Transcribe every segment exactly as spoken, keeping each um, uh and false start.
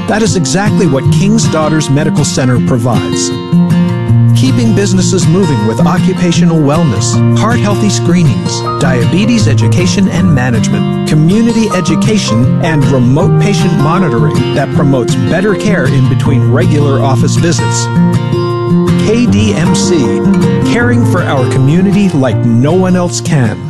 That is exactly what King's Daughters Medical Center provides. Keeping businesses moving with occupational wellness, heart-healthy screenings, diabetes education and management, community education, and remote patient monitoring that promotes better care in between regular office visits. K D M C, caring for our community like no one else can.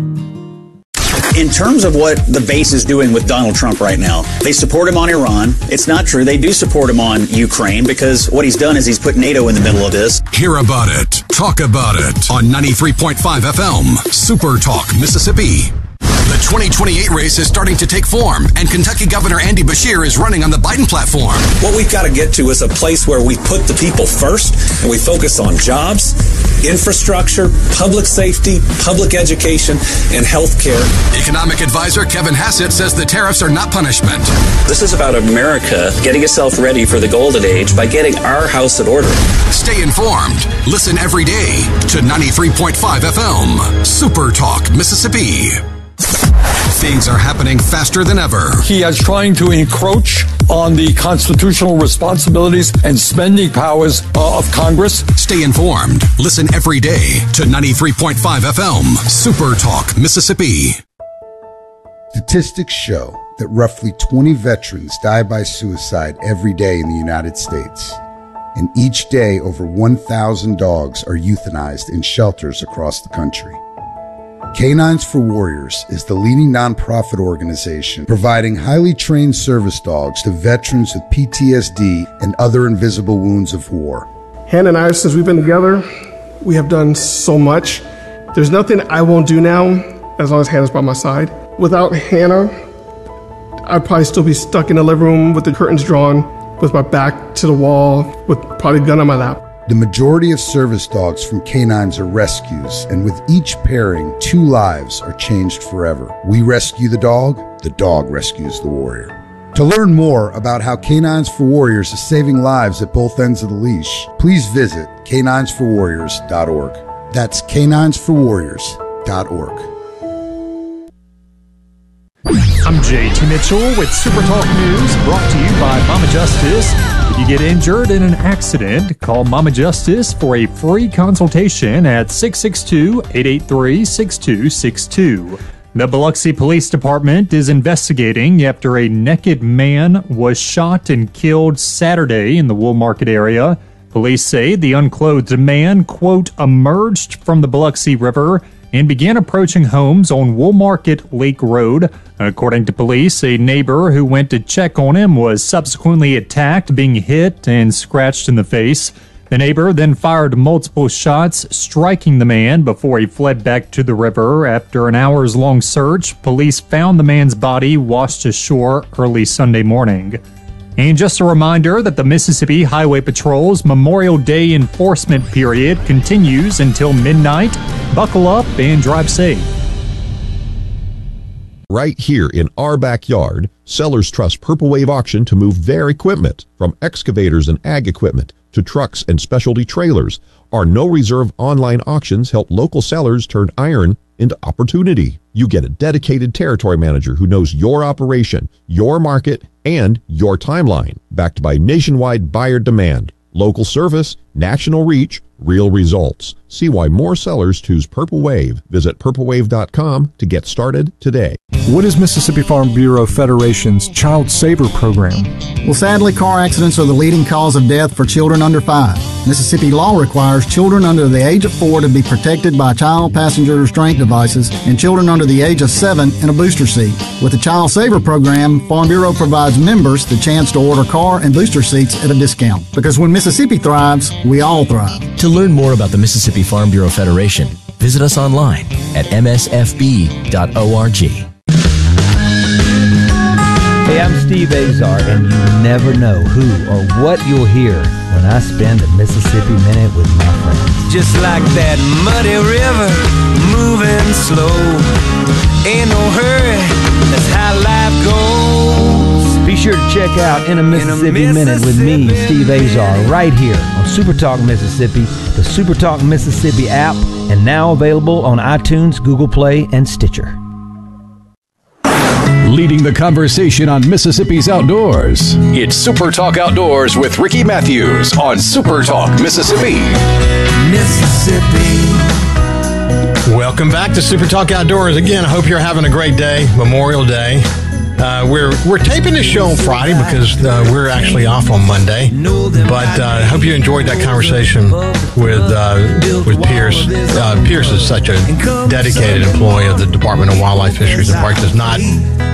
In terms of what the base is doing with Donald Trump right now, they support him on Iran. It's not true. They do support him on Ukraine because what he's done is he's put NATO in the middle of this. Hear about it. Talk about it on ninety-three point five F M, Super Talk, Mississippi. The twenty twenty-eight race is starting to take form, and Kentucky Governor Andy Beshear is running on the Biden platform. What we've got to get to is a place where we put the people first and we focus on jobs, infrastructure, public safety, public education, and health care. Economic advisor Kevin Hassett says the tariffs are not punishment. This is about America getting itself ready for the golden age by getting our house in order. Stay informed. Listen every day to ninety-three point five F M, Super Talk, Mississippi. Things are happening faster than ever. He is trying to encroach on the constitutional responsibilities and spending powers uh, of Congress. Stay informed. Listen every day to ninety-three point five F M, Super Talk, Mississippi. Statistics show that roughly twenty veterans die by suicide every day in the United States. And each day, over one thousand dogs are euthanized in shelters across the country. Canines for Warriors is the leading nonprofit organization providing highly trained service dogs to veterans with P T S D and other invisible wounds of war. Hannah and I, since we've been together, we have done so much. There's nothing I won't do now as long as Hannah's by my side. Without Hannah, I'd probably still be stuck in the living room with the curtains drawn, with my back to the wall, with probably a gun on my lap. The majority of service dogs from canines are rescues, and with each pairing, two lives are changed forever. We rescue the dog, the dog rescues the warrior. To learn more about how Canines for Warriors is saving lives at both ends of the leash, please visit canines for warriors dot org. That's canines for warriors dot org. I'm J T Mitchell with Super Talk News, brought to you by Mama Justice. If you get injured in an accident, call Mama Justice for a free consultation at six six two, eight eight three, six two six two. The Biloxi Police Department is investigating after a naked man was shot and killed Saturday in the Wool Market area. Police say the unclothed man, quote, emerged from the Biloxi River and began approaching homes on Wool Market Lake Road. According to police, a neighbor who went to check on him was subsequently attacked, being hit and scratched in the face. The neighbor then fired multiple shots, striking the man before he fled back to the river. After an hours-long search, police found the man's body washed ashore early Sunday morning. And just a reminder that the Mississippi Highway Patrol's Memorial Day enforcement period continues until midnight. Buckle up and drive safe. Right here in our backyard, sellers trust Purple Wave Auction to move their equipment, from excavators and ag equipment to trucks and specialty trailers. Our no-reserve online auctions help local sellers turn iron into opportunity. You get a dedicated territory manager who knows your operation, your market, and your timeline, backed by nationwide buyer demand, local service, national reach, real results. See why more sellers choose Purple Wave. Visit purple wave dot com to get started today. What is Mississippi Farm Bureau Federation's Child Saver Program? Well, sadly, car accidents are the leading cause of death for children under five. Mississippi law requires children under the age of four to be protected by child passenger restraint devices and children under the age of seven in a booster seat. With the Child Saver Program, Farm Bureau provides members the chance to order car and booster seats at a discount. Because when Mississippi thrives, we all thrive. To learn more about the Mississippi Farm Bureau Federation, visit us online at m s f b dot org. Hey, I'm Steve Azar, and you never know who or what you'll hear when I spend a Mississippi Minute with my friends. Just like that muddy river, moving slow. Ain't no hurry, that's how life goes. Be sure to check out In a Mississippi, In a Mississippi Minute with me, Steve Azar, right here on Super Talk Mississippi, the Super Talk Mississippi app, and now available on iTunes, Google Play, and Stitcher. leading the conversation on Mississippi's outdoors. It's Super Talk Outdoors with Ricky Matthews on Super Talk Mississippi. Mississippi. Welcome back to Super Talk Outdoors. Again, I hope you're having a great day, Memorial Day. Uh, we're we're taping this show on Friday because uh, we're actually off on Monday. But I uh, hope you enjoyed that conversation with uh, with Pierce. Uh, Pierce is such a dedicated employee of the Department of Wildlife, Fisheries, and Parks. There's not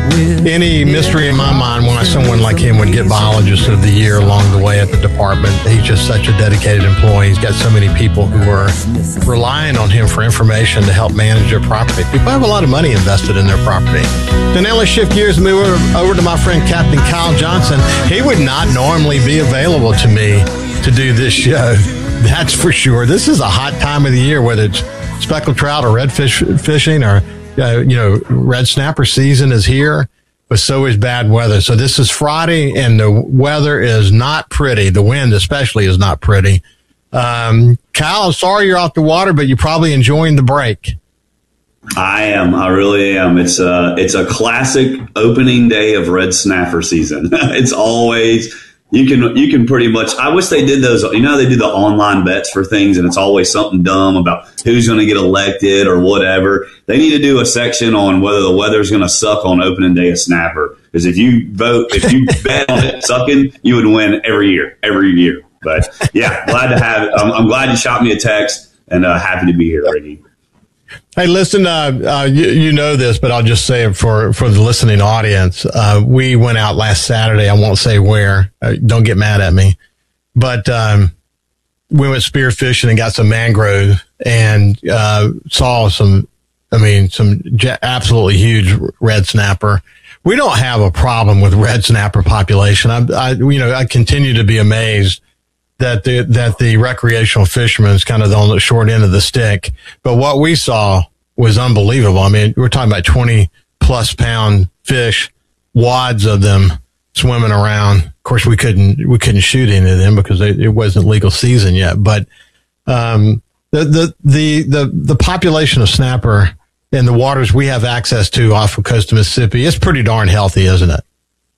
any mystery in my mind why someone like him would get Biologist of the Year along the way at the department. He's just such a dedicated employee. He's got so many people who are relying on him for information to help manage their property. People have a lot of money invested in their property. So now let's shift gears and move over to my friend Captain Kyle Johnson. He would not normally be available to me to do this show. That's for sure. This is a hot time of the year, whether it's speckled trout or redfish fishing or, uh, you know, red snapper season is here, but so is bad weather. So this is Friday and the weather is not pretty. The wind especially is not pretty. Um, Kyle, I'm sorry you're off the water, but you're probably enjoying the break. I am. I really am. It's a, it's a classic opening day of red snapper season. It's always, you can, you can pretty much, I wish they did those, you know, they do the online bets for things and it's always something dumb about who's going to get elected or whatever. They need to do a section on whether the weather's going to suck on opening day of snapper. Because if you vote, if you bet on it sucking, you would win every year, every year. But yeah, glad to have, I'm, I'm glad you shot me a text and uh, happy to be here, Ricky. Hey, listen, uh, uh, you, you know this, but I'll just say it for, for the listening audience. Uh, we went out last Saturday. I won't say where. Uh, don't get mad at me. But um, we went spearfishing and got some mangrove and uh, saw some, I mean, some j- absolutely huge red snapper. We don't have a problem with red snapper population. I, I you know, I continue to be amazed that the, that the recreational fishermen is kind of on the short end of the stick. But what we saw was unbelievable. I mean, we're talking about twenty plus pound fish, wads of them swimming around. Of course, we couldn't, we couldn't shoot any of them because they, it wasn't legal season yet. But, um, the, the, the, the, the population of snapper in the waters we have access to off the coast of Mississippi, it's pretty darn healthy, isn't it?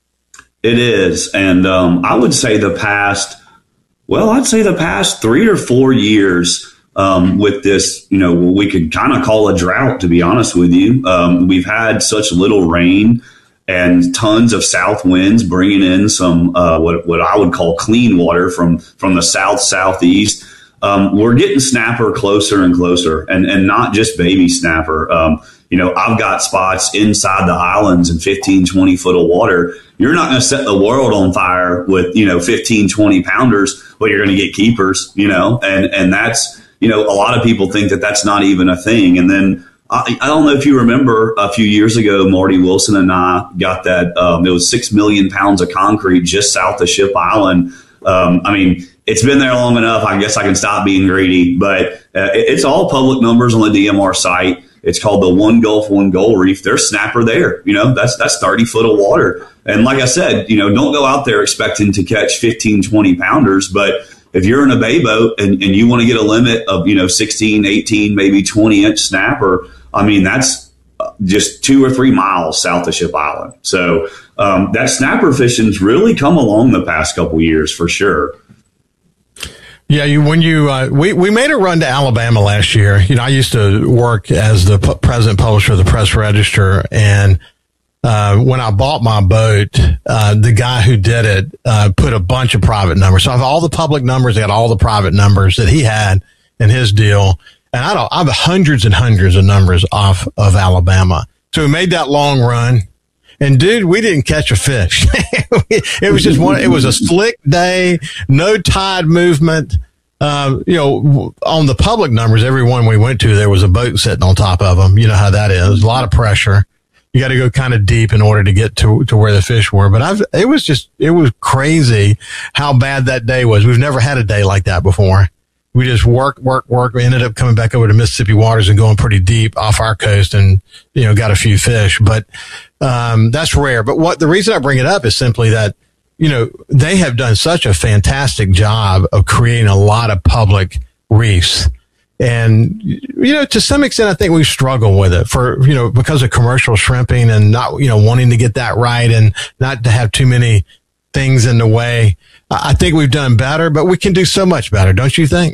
It is. And, um, I would say the past, Well, I'd say the past three or four years um, with this, you know, we could kind of call a drought, to be honest with you. Um, we've had such little rain and tons of south winds bringing in some uh, what what I would call clean water from from the south southeast. Um, we're getting snapper closer and closer, and and not just baby snapper. Um, you know, I've got spots inside the islands in fifteen, twenty foot of water. You're not going to set the world on fire with, you know, fifteen, twenty pounders, but you're going to get keepers, you know, and, and that's, you know, a lot of people think that that's not even a thing. And then I, I don't know if you remember a few years ago, Marty Wilson and I got that, um, it was six million pounds of concrete just south of Ship Island. Um, I mean, it's been there long enough. I guess I can stop being greedy, but uh, it, it's all public numbers on the D M R site. It's called the One Gulf, One Goal Reef. There's snapper there. You know, that's, that's thirty foot of water. And like I said, you know, don't go out there expecting to catch fifteen, twenty pounders. But if you're in a bay boat and, and you want to get a limit of, you know, sixteen, eighteen, maybe twenty inch snapper, I mean, that's just two or three miles south of Ship Island. So um, that snapper fishing's really come along the past couple of years for sure. Yeah, you, when you, uh, we, we made a run to Alabama last year. You know, I used to work as the p- president publisher of the Press Register. And, uh, when I bought my boat, uh, the guy who did it, uh, put a bunch of private numbers. So I have all the public numbers. They had all the private numbers that he had in his deal. And I don't, I have hundreds and hundreds of numbers off of Alabama. So we made that long run. And dude, we didn't catch a fish. It was just one, it was a slick day, no tide movement. Um, you know, on the public numbers, every one we went to, there was a boat sitting on top of them. You know how that is. A lot of pressure. You got to go kind of deep in order to get to, to where the fish were. But I've, it was just, it was crazy how bad that day was. We've never had a day like that before. We just work, work, work. We ended up coming back over to Mississippi waters and going pretty deep off our coast and, you know, got a few fish. But, um, that's rare. But what the reason I bring it up is simply that, you know, they have done such a fantastic job of creating a lot of public reefs. And, you know, to some extent, I think we struggle with it for, you know, because of commercial shrimping and not, you know, wanting to get that right and not to have too many things in the way. I think we've done better, but we can do so much better, don't you think?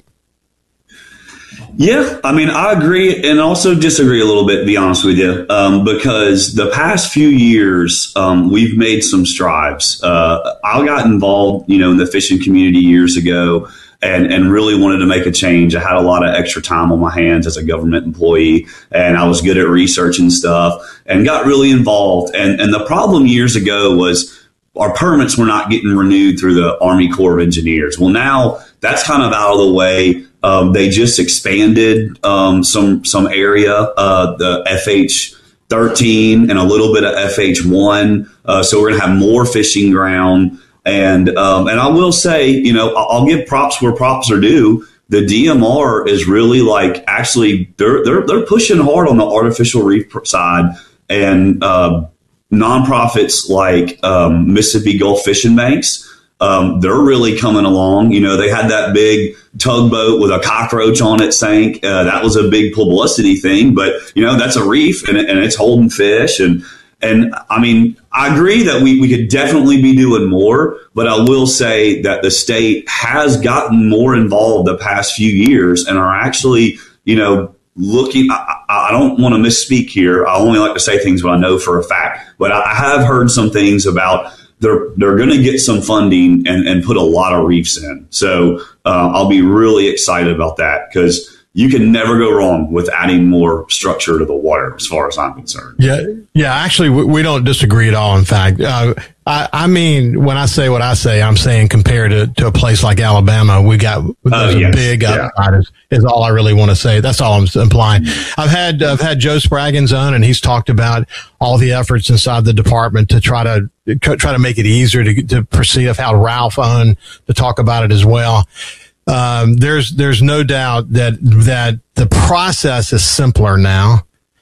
Yeah, I mean, I agree and also disagree a little bit, to be honest with you, um, because the past few years, um, we've made some strides. Uh, I got involved, you know, in the fishing community years ago and, and really wanted to make a change. I had a lot of extra time on my hands as a government employee, and I was good at researching stuff and got really involved. And, and the problem years ago was our permits were not getting renewed through the Army Corps of Engineers. Well, now that's kind of out of the way. Um, they just expanded um, some some area, uh, the F H thirteen and a little bit of F H one. Uh, so we're going to have more fishing ground. And um, and I will say, you know, I'll give props where props are due. The D M R is really like actually they're they're they're pushing hard on the artificial reef side, and uh, nonprofits like um, Mississippi Gulf Fishing Banks. Um, they're really coming along. You know, they had that big tugboat with a cockroach on it sank. Uh, that was a big publicity thing, but you know, that's a reef and, and it's holding fish. And, and I mean, I agree that we, we could definitely be doing more, but I will say that the state has gotten more involved the past few years and are actually, you know, looking, I, I don't want to misspeak here. I only like to say things what I know for a fact, but I have heard some things about They're they're going to get some funding and, and put a lot of reefs in. So uh, I'll be really excited about that because you can never go wrong with adding more structure to the water as far as I'm concerned. Yeah, yeah. Actually, we, we don't disagree at all. In fact, uh, I, I mean, when I say what I say, I'm saying compared to, to a place like Alabama, we got there's uh, yes. a big yeah. upside is, is all I really want to say. That's all I'm implying. I've had I've had Joe Spraggins on, and he's talked about all the efforts inside the department to try to try to make it easier to to perceive. How Ralph on to talk about it as well. Um, there's there's no doubt that that the process is simpler now,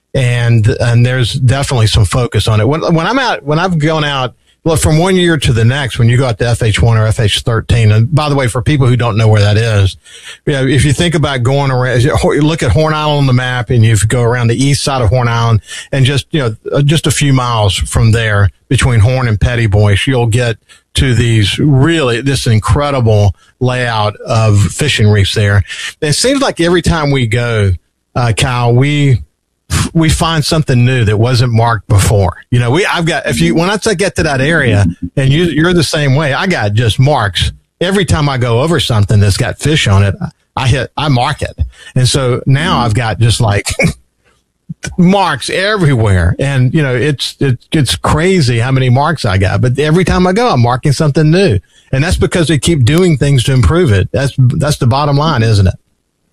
and and there's definitely some focus on it. When when I'm out when I've gone out. Well, from one year to the next, when you go out to F H one or F H thirteen, and by the way, for people who don't know where that is, you know, if you think about going around, you look at Horn Island on the map and you go around the east side of Horn Island and just, you know, just a few miles from there between Horn and Petty Bois, you'll get to these really, this incredible layout of fishing reefs there. And it seems like every time we go, uh, Kyle, we, we find something new that wasn't marked before. You know, we, I've got, if you, when I get to that area and you, you're the same way, I got just marks. Every time I go over something that's got fish on it, I hit, I mark it. And so now I've got just like marks everywhere. And, you know, it's, it, it's crazy how many marks I got, but every time I go, I'm marking something new. And that's because they keep doing things to improve it. That's, that's the bottom line, isn't it?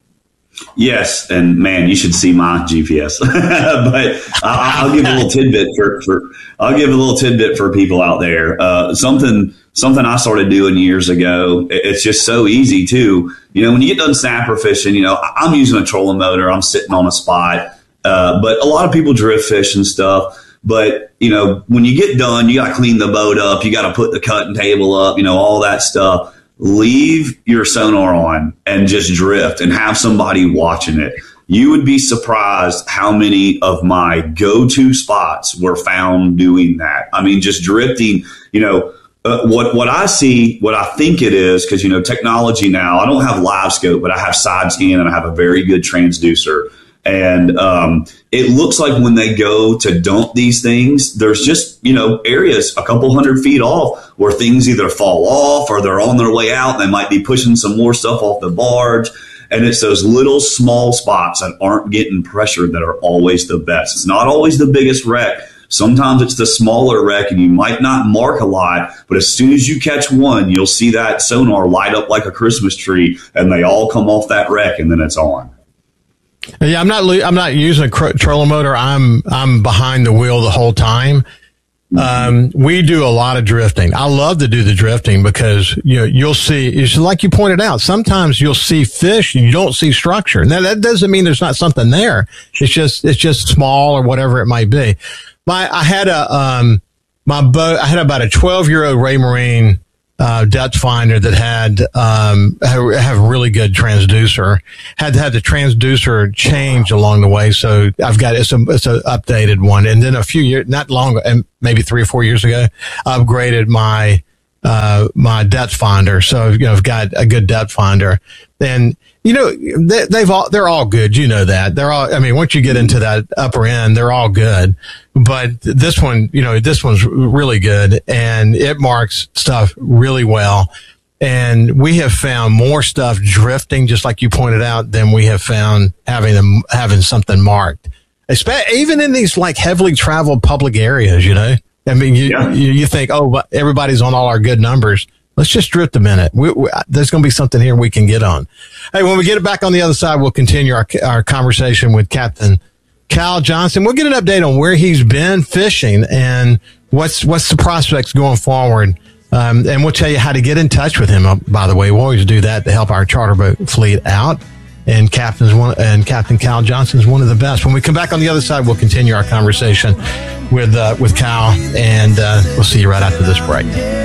Yes, and man, you should see my G P S. But I'll, I'll give a little tidbit for, for I'll give a little tidbit for people out there. Uh, something something I started doing years ago. It's just so easy too. You know, when you get done snapper fishing, you know, I'm using a trolling motor. I'm sitting on a spot, uh, but a lot of people drift fish and stuff. But you know, when you get done, you got to clean the boat up. You got to put the cutting table up. You know, all that stuff. Leave your sonar on and just drift and have somebody watching it. You would be surprised how many of my go-to spots were found doing that. I mean, just drifting, you know, uh, what, what I see, what I think it is, because, you know, technology now, I don't have live scope, but I have side scan and I have a very good transducer. And um, it looks like when they go to dump these things, there's just, you know, areas a couple hundred feet off where things either fall off or they're on their way out. They might be pushing some more stuff off the barge. And it's those little small spots that aren't getting pressured that are always the best. It's not always the biggest wreck. Sometimes it's the smaller wreck and you might not mark a lot, but as soon as you catch one, you'll see that sonar light up like a Christmas tree and they all come off that wreck and then it's on. Yeah, I'm not. I'm not using a trolling motor. I'm I'm behind the wheel the whole time. Um, we do a lot of drifting. I love to do the drifting because you know you'll see. It's like you pointed out. Sometimes you'll see fish and you don't see structure. Now that doesn't mean there's not something there. It's just it's just small or whatever it might be. My I had a um my boat. I had about a twelve year old Raymarine uh, depth finder that had, um, have, have really good transducer. Had had the transducer change along the way. So I've got, it's a, it's an updated one. And then a few years, not long, and maybe three or four years ago, I upgraded my, uh, my depth finder. So, you know, I've got a good depth finder. And, you know, they, they've all, they're all good. You know that. They're all, I mean, once you get into that upper end, they're all good. But this one, you know, this one's really good and it marks stuff really well. And we have found more stuff drifting, just like you pointed out, than we have found having them, having something marked. Even in these like heavily traveled public areas, you know, I mean, you, yeah. you, you think, oh, everybody's on all our good numbers. Let's just drift a minute. We, we, there's going to be something here we can get on. Hey, when we get it back on the other side, we'll continue our, our conversation with Captain Cal Johnson. We'll get an update on where he's been fishing and what's, what's the prospects going forward. Um, and we'll tell you how to get in touch with him. By the way, we always do that to help our charter boat fleet out. And Captain's one, and Captain Cal Johnson is one of the best. When we come back on the other side, we'll continue our conversation with, uh, with Cal and, uh, we'll see you right after this break.